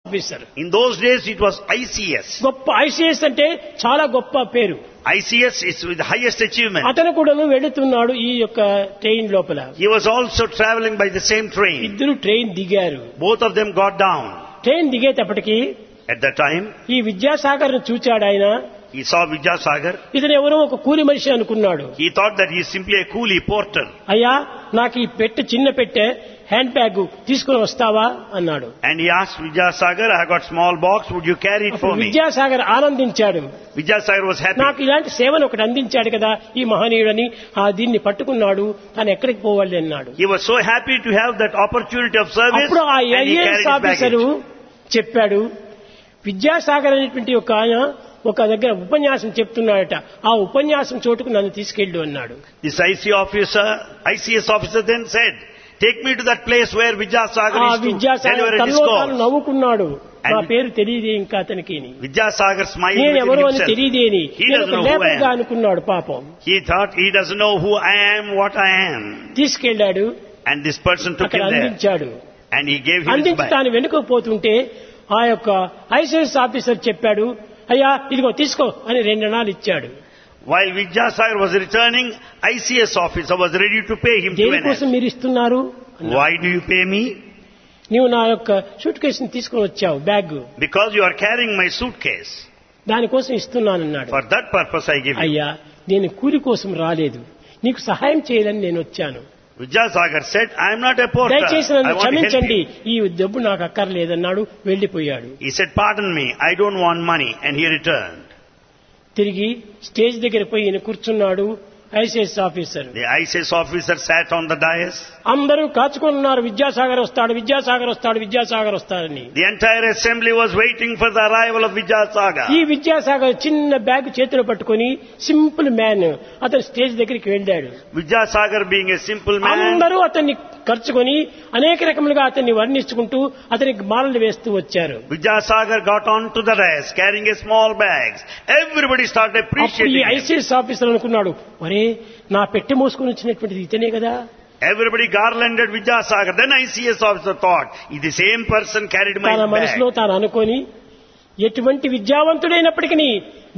Officer. In those days it was ICS. గొప్ప ICS అంటే చాలా గొప్ప పేరు. ICS is with the highest achievement. అతను కూడాను వెళుతున్నాడు ఈ యొక్క ట్రైన్ లోపల. He was also traveling by the same train. ఇద్దరు ట్రైన్ దిగారు. Both of them got down. Train దిగేటప్పటికి At that time, ఈ విద్యాసాగర్ ను చూచాడు ఆయన. he saw Vidyasagar. ఇతను ఎవరో ఒక కూలి మనిషి అనుకున్నాడు. He thought that he is simply a coolie porter. అయ్యా నాకు ఈ పెట్టె చిన్న పెట్టె హ్యాండ్ బ్యాగ్ తీసుకుని వస్తావా అన్నాడు. And he asked Vidyasagar, I got small box, would you carry it for me? Vidyasagar ఆనందించాడు. Vidyasagar was happy. నాకు ఇలాంటి సేవను ఒకటి అందించాడు కదా ఈ మహనీయుడని దీన్ని పట్టుకున్నాడు. తాను ఎక్కడికి పోవాలి అన్నాడు. He was so happy to have that opportunity of service. అప్పుడు ఆ And he carried IAS his officer baggage. చెప్పాడు, విద్యాసాగర్ అనేటువంటి ఒక ఆయన ఒక దగ్గర ఉపన్యాసం చెప్తున్నాడట, ఆ ఉపన్యాసం చోటుకు నన్ను తీసుకెళ్ళు అన్నాడు. This ICS officer then said, take me to that place where Vidyasagar ఆ is to Vidyasagar deliver a తనలో తాను discourse. నవ్వుకున్నాడు. And నా పేరు తెలియదే ఇంకా అతనికి, Vidyasagar smiled నేను within ఎవరో అని himself. తెలియదే అని He నేను doesn't ఒక know who I లేబర్గా am. అనుకున్నాడు పాపం. He thought he doesn't know who I am, what I am. తీసుకెళ్లాడు, And this person took అక్కడ him there. అందించాడు. And he gave him his అందించి bag. తాను వెనుకపోతుంటే ఆ యొక్క ఐసీఎస్ ఆఫీసర్ చెప్పాడు, అయ్యా ఇదిగో తీసుకో అని 2 అణాలు ఇచ్చాడు. While Vidyasagar was returning, ICS officer was ready to pay him 2 దేనికోసం annas. మీరు ఇస్తున్నారు? Why do you pay me? నీవు నా యొక్క సూట్ కేసుని తీసుకొని వచ్చావు, bag, Because you are carrying my suitcase. దానికోసం ఇస్తున్నానన్నాడు. For that purpose I give you. అయ్యా నేను కూలి కోసం రాలేదు, నీకు సహాయం చేయాలని నేను వచ్చాను. Vidyasagar said, I am not a porter. దయచేసి I నన్ను want to help క్షమించండి, you. ఈ డబ్బు నాకు అక్కర్లేదన్నాడు. వెళ్లిపోయాడు. He said, pardon me, I don't want money. And he returned. తిరిగి స్టేజ్ దగ్గర పోయి ఈయన కూర్చున్నాడు. ICS officer The ICS officer sat on the dais. అందరూ కాచుకున్నారు, విద్యాసాగర్ వస్తాడు, విద్యాసాగర్ వస్తాడు, విద్యాసాగర్ వస్తాడని. The entire assembly was waiting for the arrival of Vidyasagar. ఈ విద్యాసాగర్ చిన్న బ్యాగ్ చేతిలో పట్టుకొని సింపుల్ మ్యాన్ అతను స్టేజ్ దగ్గరికి వెళ్ళాడు. Vidyasagar being a simple man, అందరూ అతన్ని ఖర్చుకొని అనేక రకములుగా అతన్ని వర్ణించుకుంటూ అతనికి మాలలు వేస్తూ వచ్చారు. Vidyasagar got onto the dais carrying a small bags. Everybody started అప్పుడు ఈ appreciating him. ఐసీఎస్ ఆఫీసర్ అనుకున్నాడు, మరే నా పెట్టె మోసుకొని వచ్చినటువంటిది ఇతనే కదా. Everybody garlanded Vidyasagar. Then ICS officer thought, the same person carried my తన మనసులో bag. తాను అనుకొని, ఎటువంటి విద్యావంతుడైనప్పటికీ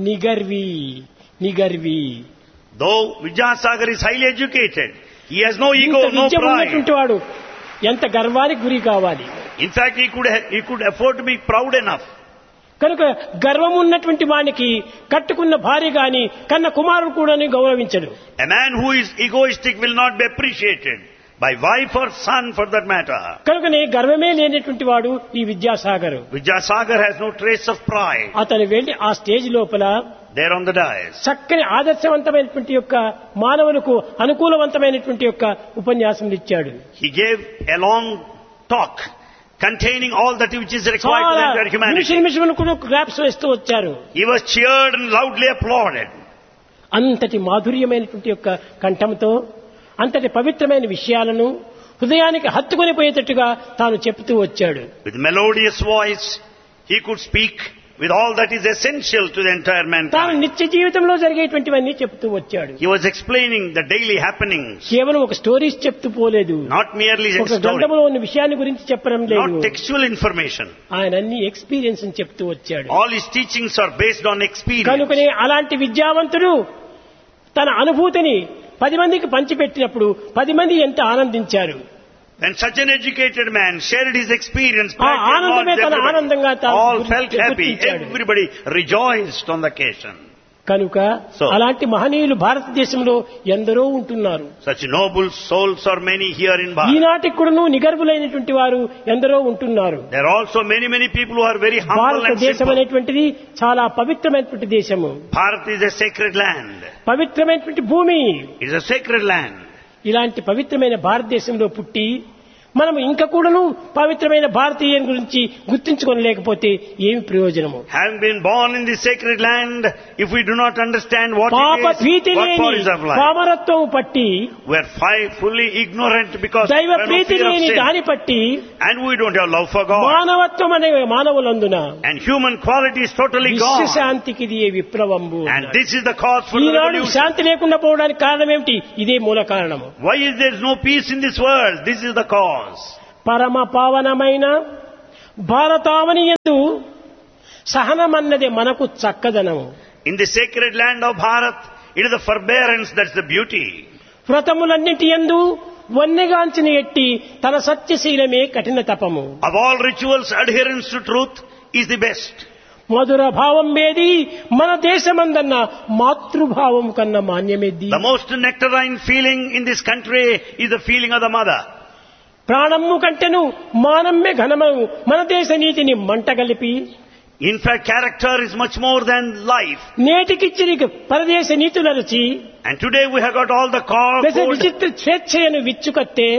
నిగర్వి Though Vidyasagar is highly educated, he has no ఇంత ego, no విద్య pride. ఉన్నటువంటి వాడు ఎంత గర్వానికి గురి కావాలి. In fact, he could afford to be proud enough. కనుక గర్వం ఉన్నటువంటి వానికి కట్టుకున్న భార్య గాని కన్న కుమారుడు కూడా గౌరవించడు. A man who is egoistic will not be appreciated by wife or son for that matter. కనుకనే గర్వమే లేనటువంటి వాడు ఈ Vidyasagar. Vidyasagar has no trace of pride. అతను వెళ్లి ఆ స్టేజ్ లోపల There on the dais, చక్కని ఆదర్శవంతమైనటువంటి యొక్క మానవులకు అనుకూలవంతమైనటువంటి యొక్క ఉపన్యాసం ఇచ్చాడు. he gave a long talk containing all that which is required to the entire humanity. నిమిషం కూడా క్లాప్స్ వేస్తూ వచ్చారు. He was cheered and loudly applauded. అంతటి మాధుర్యమైనటువంటి యొక్క కంఠంతో అంతటి పవిత్రమైన విషయాలను హృదయానికి హత్తుకొని పోయేటట్టుగా తాను చెప్తూ వచ్చాడు. With melodious voice, he could speak with all that is essential to the entire తాను mankind. నిత్య జీవితంలో జరిగేటువంటివన్నీ చెప్తూ వచ్చాడు. He was explaining the daily happenings, కేవలం ఒక స్టోరీస్ చెప్తూ పోలేదు, not merely a ఒక story, గ్రంథంలో ఉన్న విషయాన్ని గురించి చెప్పడం లేదు. not textual information. ఆయన అన్ని ఎక్స్పీరియన్స్ అని చెప్తూ వచ్చాడు. All his teachings are based on experience. కనుకనే అలాంటి విద్యావంతుడు తన అనుభూతిని 10 మందికి పంచిపెట్టినప్పుడు 10 మంది ఎంత ఆనందించారు. When such an educated man shared his experience, ఆ ఆనందమే తన ఆనందంగా all felt happy. గుర్తించాడు. Everybody rejoiced on the occasion. కనుక So- అలాంటి మహనీయులు భారతదేశంలో ఎందరో ఉంటున్నారు. Such noble souls are many here in Bharat. ఈనాటికి కూడాను నిగర్వులైనటువంటి వారు ఎందరో ఉంటున్నారు. There are also many people who are very humble and భారతదేశం simple. అనేటువంటిది చాలా పవిత్రమైనటువంటి దేశము, Bharat is a sacred land. పవిత్రమైనటువంటి భూమి. It is a sacred land. ఇలాంటి పవిత్రమైన భారతదేశంలో పుట్టి మనం ఇంకా కూడాను పవిత్రమైన భారతీయం గురించి గుర్తించుకోలేకపోతే ఏమి ప్రయోజనము? Having been born in this sacred land, if we do not understand what పాప it is, భీతి what for లేని is of life, పామరత్వం పట్టి, we are fully ignorant because we దైవ have no Preethi fear of లేని sin. దాని పట్టి And we don't have love for God. మానవత్వం అనే మానవులందున And human quality is totally gone. విశ్వశాంతికి ఇది విప్లవంబు. And this is the cause for the Eenadu revolution. శాంతి లేకుండా పోవడానికి కారణం ఏమిటి? ఇదే మూల కారణము. Why is there no peace in this world? This is the cause. పరమ పావనమైన భారతావని యందు సహనమన్నది మనకు చక్కదనము. In the sacred land of Bharat, it is the forbearance that's the beauty. వ్రతములన్నిటి యందు వన్నెగాంచిన ఎట్టి తన సత్యశీలమే కఠిన తపము. Of all rituals, adherence to truth is the best. మధుర భావం వేది మన దేశమందన్న మాతృభావం కన్నా మాన్యమేది. The most nectarine feeling in this country is the feeling of the mother. ప్రాణము కంటెను మానమ్మే ఘనమను మన దేశ నీతిని మంటగలిపి In fact, character is much more than life. నేటికిచ్చిరి పరదేశ నీతులరచి And today we have got all the దేశ code. విచిత్ర స్వేచ్ఛను విచ్చుకత్తే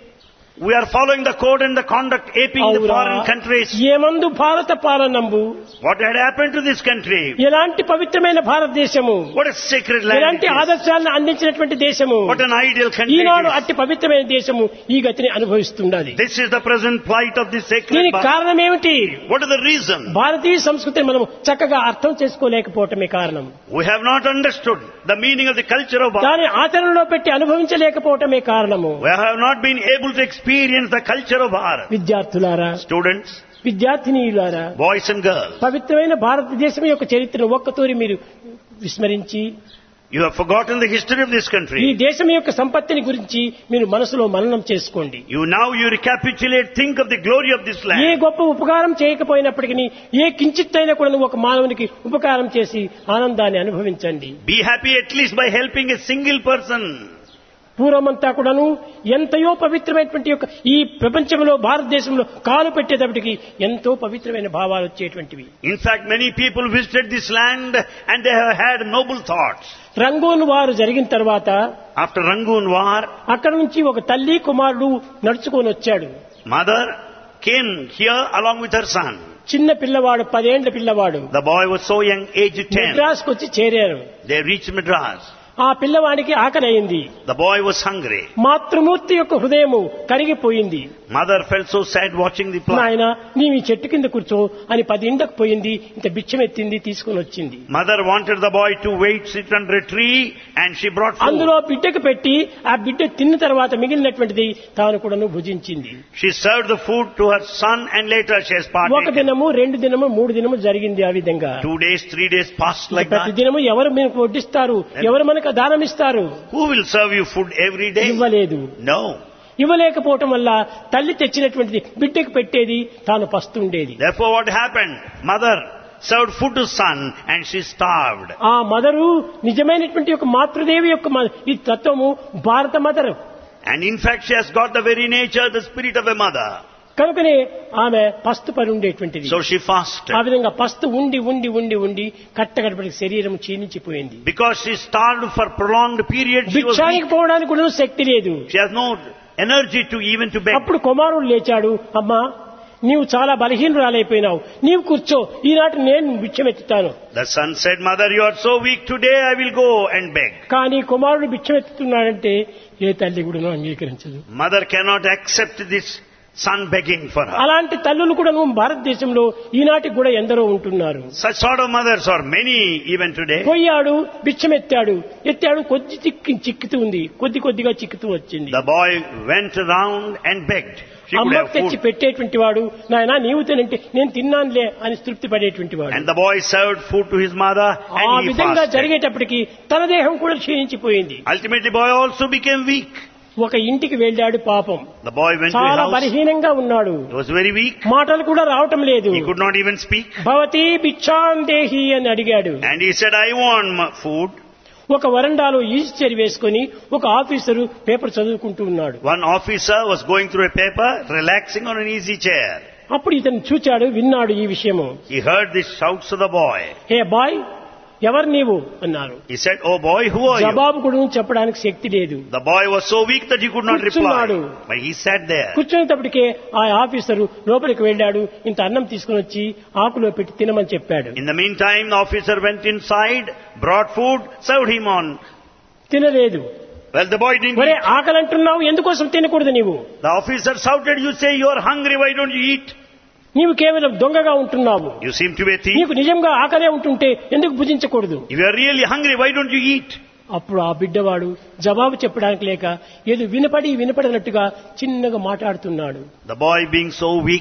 We are following the code and the conduct aping the foreign countries. ఏమందు భారత పాలనంబు What had happened to this country? ఎలాంటి పవిత్రమైన భారతదేశము, What a sacred land ఎలాంటి it is. ఆదర్శాలను అందించినటువంటి దేశము, What an ideal country Eenadu it is. అట్టి పవిత్రమైన దేశము ఈ గతిని అనుభవిస్తున్నది. This is the present plight of this sacred దీనికి Bharat. కారణం ఏమిటి? What is the reason? భారతీయ సంస్కృతిని మనం చక్కగా అర్థం చేసుకోలేకపోవటమే కారణం. We have not understood the meaning of the culture of Bharat. దాని ఆచరణలో పెట్టి అనుభవించలేకపోవటమే కారణము. We have not been able to experience the culture of Bharat. విద్యార్థులారా, Students, విద్యార్థినీయులారా, boys and girls, పవిత్రమైన భారతదేశం యొక్క చరిత్రను ఒక్కతూరి మీరు విస్మరించి you have forgotten the history of this ఈ country. దేశం యొక్క సంపత్తిని గురించి మీరు మనసులో మననం చేసుకోండి. You recapitulate, think of the glory of this A land. గొప్ప ఉపకారం చేయకపోయినప్పటికీ ఏ కించిత్తైనా కూడా ఒక మానవునికి ఉపకారం చేసి ఆనందాన్ని అనుభవించండి. Be happy at least by helping a single person. పూర్వమంతా కూడాను ఎంతయో పవిత్రమైనటువంటి యొక్క ఈ ప్రపంచంలో భారతదేశంలో కాలు పెట్టేటప్పటికి ఎంతో పవిత్రమైన భావాలు వచ్చేటువంటివి. In fact, many people visited this land and they have had noble thoughts. Rangoon వారు జరిగిన తర్వాత After Rangoon War, అక్కడ నుంచి ఒక తల్లి కుమారుడు నడుచుకొని వచ్చాడు. mother came here along with her son. చిన్న పిల్లవాడు, 10 ఏళ్ల పిల్లవాడు. The boy was so young, aged 10. మెడ్రాస్కు వచ్చి చేరారు. They reached Madras. ఆ పిల్లవాడికి ఆకలి అయింది. The boy was hungry. మాతృమూర్తి యొక్క హృదయము కరిగిపోయింది. Mother felt so sad watching the plant. నాయన నీవు ఈ చెట్టు కింద కూర్చో అని 10 ఇండ్లకు పోయింది. ఇంత బిచ్చం ఎత్తింది, తీసుకొని వచ్చింది. Mother wanted the boy to wait, sit under a tree, and she brought food. అందులో బిడ్డకు పెట్టి ఆ బిడ్డ తిన్న తర్వాత మిగిలినటువంటిది తాను కూడాను భుజించింది. She served the food to her son and later she has ఒక partaken. దినము, 2 దినము, 3 దినము జరిగింది. ఆ విధంగా 2 days, 3 days passed like ప్రతి that. దినము ఎవరు మీకు వడ్డిస్తారు, ఎవరు మనకు దానం ఇస్తారు? Who will serve you food every day? ఇవ్వలేదు. No. ఇవ్వలేకపోవటం వల్ల తల్లి తెచ్చినటువంటిది బిడ్డకు పెట్టేది, తాను పస్తుండేది. Therefore what happened? Mother served food to son and she starved. ఆ మదరు నిజమైనటువంటి యొక్క మాతృదేవి యొక్క ఈ తత్వము భారత mother. And in fact she has got the very nature, the spirit of a mother. కనుకనే ఆమె పస్తు పడి ఉండేటువంటిది. So she fasted. ఆ విధంగా పస్తు ఉండి ఉండి ఉండి ఉండి కట్టగడపటికి శరీరం క్షీణించిపోయింది. Because she starved for prolonged period, she was భిక్షానికి weak. పోవడానికి కూడా శక్తి లేదు. She has no energy to even to beg. అప్పుడు కుమారుడు లేచాడు. అమ్మా, నీవు చాలా బలహీనురాలైపోయినావు, నీవు కూర్చో, ఈనాటి నేను భిక్షమెత్తుతాను. The son said, Mother, you are so weak today, I will go and beg. కానీ కుమారుడు భిక్షమెత్తుతున్నాడంటే ఏ తల్లి కూడా అంగీకరించదు. Mother cannot accept this son begging for her. అలాంటి తల్లులు కూడా భారతదేశంలో ఈనాటికి కూడా ఎందరో ఉంటున్నారు. Such sort of mothers are many even today. పోయాడు, భిక్షమెత్తాడు, ఎత్తాడు, కొద్ది చిక్కుతూ ఉంది, కొద్దిగా చిక్కుతూ వచ్చింది. The boy went around and begged. She could అమ్మకు have తెచ్చి food. పెట్టేటువంటి వాడు, నాయనా నీవు తినంటే నేను తిన్నానులే అని తృప్తి పడేటువంటి వాడు. And the boy served food to his mother ఆ and he విధంగా fasted. జరిగేటప్పటికి తన దేహం కూడా క్షీణించిపోయింది. Ultimately, boy also became weak. ఒక ఇంటికి వెళ్ళాడు. పాపం The boy went to a చాలా house. బలహీనంగా ఉన్నాడు. He was very weak. మాటలు కూడా రావటం లేదు. He could not even speak. భవతి భిక్షాం దేహి అని అడిగాడు. And he said, I want food. ఒక వరండాలో ఈస్చర్ వేసుకొని ఒక ఆఫీసరు పేపర్ చదువుకుంటూ ఉన్నాడు. One officer was going through a paper, relaxing on an easy chair. అప్పుడు ఇతను చూచాడు, విన్నాడు ఈ విషయము. He heard the shouts of the boy. Hey bye, ఎవరు నీవు అన్నారు. He said, Oh boy, who are you? జవాబు కూడా చెప్పడానికి శక్తి లేదు. The boy was so weak that he could not కూర్చున్నాడు. reply. But he sat there. కూర్చునేటప్పటికే ఆ ఆఫీసరు లోపలికి వెళ్ళాడు. ఇంత అన్నం తీసుకుని వచ్చి ఆకులో పెట్టి తినమని చెప్పాడు. In the meantime, the officer went inside, brought food, served him on. తినలేదు. Well, the boy didn't ఒరే eat. ఆకలి అంటున్నావు, ఎందుకోసం తినకూడదు నీవు? The officer shouted, You say you are hungry, why don't you eat? నీవు కేవలం దొంగగా ఉంటున్నావు. You seem to be a thief. నీకు నిజంగా ఆకలే ఉంటుంటే ఎందుకు భుజించకూడదు? If you are really hungry, why don't you eat? అప్పుడు ఆ బిడ్డవాడు జవాబు చెప్పడానికి లేక ఏదో వినపడినట్టుగా చిన్నగా మాట్లాడుతున్నాడు. The boy being so weak,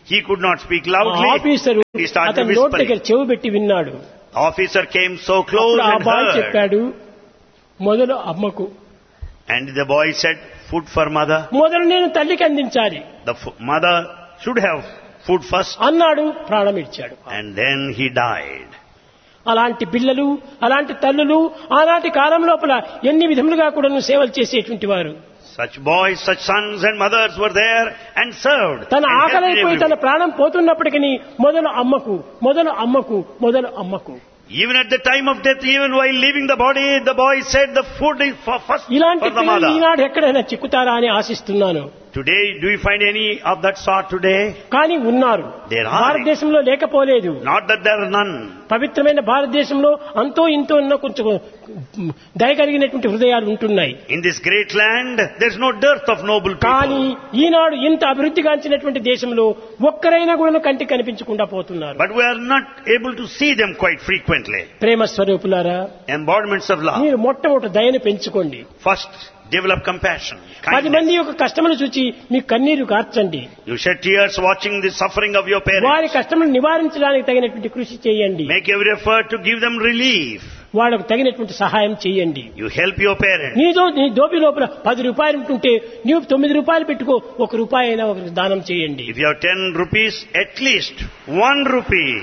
He could not speak loudly. Officer He started అతని నోటి దగ్గర whispering. చెవి పెట్టి విన్నాడు. Officer came so close అప్పుడు ఆ and బాయ్ heard. చెప్పాడు, మొదలు అమ్మకు, And the boy said, food for mother. మొదలు నేను తల్లికి అందించాలి The mother should have food first. అన్నాడు. ప్రాణం ఇచ్చాడు. And then he died. అలాంటి పిల్లలు, అలాంటి తల్లులు ఆనాటి కాలం లోపల ఎన్ని విధములుగా కూడా సేవలు చేసేటువంటి వారు. Such boys, such sons and mothers were there and served. తన and helped ఆకలైపోయి తన everyone. ప్రాణం పోతున్నప్పటికీ మొదలు అమ్మకు, మొదలు అమ్మకు, మొదలు అమ్మకు. Even at the time of death, even while leaving the body, the boy said the food is first ఇలాంటి for the పిల్లలు mother. ఈనాడు ఎక్కడైనా చిక్కుతారా అని ఆశిస్తున్నాను. Today, do you find any of that sort today? కానీ ఉన్నారు. There are. భారతదేశంలో లేకపోలేదు. Not that there are none. పవిత్రమైన భారతదేశంలో అంతో ఇంతో ఉన్న కొంచెం దయగలిగినటువంటి హృదయాలు ఉంటున్నాయి. In this great land, there's no dearth of noble కానీ people. ఈనాడు ఇంత అభివృద్ధిగాంచినటువంటి దేశంలో ఒక్కరైనా కూడా కంటికి కనిపించకుండా పోతున్నారు. But we are not able to see them quite frequently. ప్రేమ స్వరూపులారా, Embodiments of love. మీరు మొట్టమొదటి దయను పెంచుకోండి. First, develop compassion, 10 kindness. మంది యొక్క కష్టములు చూచి మీ కన్నీరు కార్చండి. You shed tears watching the suffering of your వారి parents. కష్టములు నివారించడానికి తగినటువంటి కృషి చేయండి. Make every effort to give them relief. వాళ్ళకు తగినటువంటి సహాయం చేయండి. You help your parents. నీ దోపి లోపల 10 రూపాయలు ఉంటుంటే నీవు 9 రూపాయలు పెట్టుకో, 1 రూపాయి అయినా ఒకరికి దానం చేయండి. If you have 10 rupees, at least 1 rupee.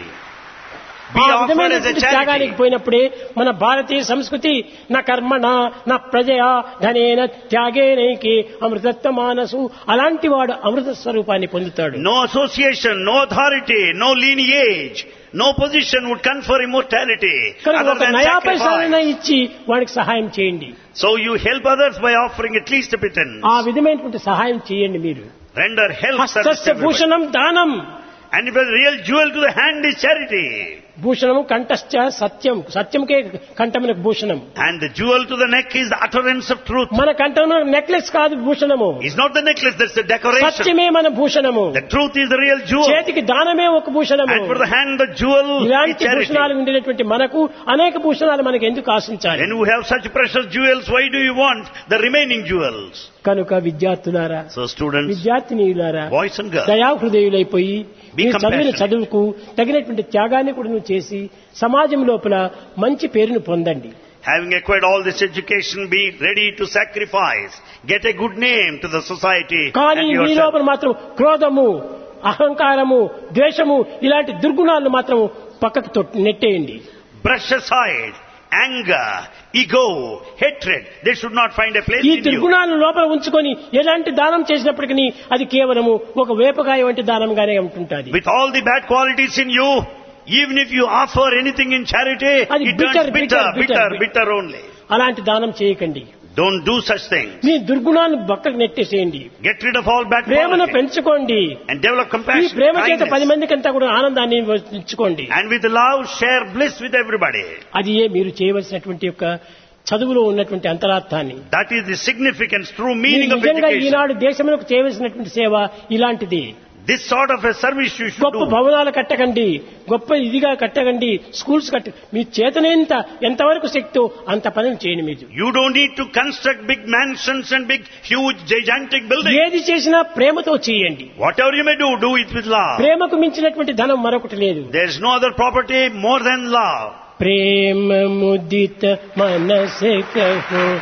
Be ఆ offered as a విధమైనటువంటి త్యాగానికి charity. పోయినప్పుడే మన భారతీయ సంస్కృతి నా కర్మణ నా ప్రజయా ధనేన త్యాగేనైకి అమృతత్వ మానసు, అలాంటి వాడు అమృత స్వరూపాన్ని పొందుతాడు. No association, no authority, no lineage, no position would confer immortality కనుక other ఒక than నయా పైసాలైనా sacrifice. ఇచ్చి వాడికి సహాయం చేయండి. So you help others by offering at least a pittance. ఆ విధమైనటువంటి సహాయం చేయండి. మీరు Render help service to హస్తస్య everybody. Bhushanam దానం, And if a real jewel to the hand is charity. భూషణము కంఠశ్చ Satyam, సత్యంకే కంఠమునకు Bhushanam. And the jewel to the neck is the utterance of truth. మన కంఠమున necklace కాదు భూషణము, It's not the necklace, that's the decoration. సత్యమే మన భూషణము. The truth is the real jewel. చేతికి దానమే ఒక భూషణము. And for the hand, the jewel is ఇలాంటి charity. భూషణాలు ఉండినటువంటి మనకు అనేక భూషణాలు మనకు ఎందుకు ఆశించాలి? When you have such precious jewels, why do you want the remaining jewels? కనుక విద్యార్థులారా, So students, విద్యార్థినీయులారా, boys and girls, దయాహృదయులైపోయి Be మీరు చదివిన compassionate. చదువుకు తగినటువంటి త్యాగాన్ని కూడా నువ్వు చేసి సమాజం లోపల మంచి పేరును పొందండి. having acquired all this education, be ready to sacrifice, get a good name to the society కానీ and మీ yourself. లోపల మాత్రం క్రోధము, అహంకారము, ద్వేషము ఇలాంటి దుర్గుణాలను మాత్రం పక్కకు నెట్టేయండి. Brush aside anger, ego, hatred. They should not find a place ఈ in you. దుర్గుణాలను లోపల ఉంచుకొని ఎలాంటి దానం చేసినప్పటికీ అది కేవలము ఒక వేపకాయ వంటి దానంగానే ఉంటుంటుంది. With all the bad qualities in you, even if you offer anything in charity, అది it turns bitter bitter only. అలాంటి దానం చేయకండి. Don't do such things. మీ దుర్గుణాలను పక్కకు నెట్టేసేయండి. Get rid of all bad ప్రేమను qualities పెంచుకోండి. and develop ఈ compassion, ప్రేమ చేత 10 kindness. మందికంతా కూడా ఆనందాన్ని ఇచ్చుకోండి. And with love, share bliss with everybody. అది మీరు చేయవలసినటువంటి యొక్క చదువులో ఉన్నటువంటి అంతరార్థాన్ని. That is the significance, true మీరు meaning of నిజంగా education. ఈనాడు దేశంలోకి చేయవలసినటువంటి సేవ ఇలాంటిది. This sort of a service you should గొప్ప do. భవనాలు కట్టకండి, గొప్ప ఇదిగా కట్టకండి, స్కూల్స్ చేతనేంత ఎంతవరకు శక్తో అంత పనులు చేయండి. మీరు You don't need to construct big mansions and big, huge, gigantic buildings. ఏది చేసినా ప్రేమతో చేయండి. Whatever you may do, do it with love. ప్రేమకు మించినటువంటి ధనం మరొకటి లేదు. There is no other property more than love. ప్రేమ ముదిత మనసే కహో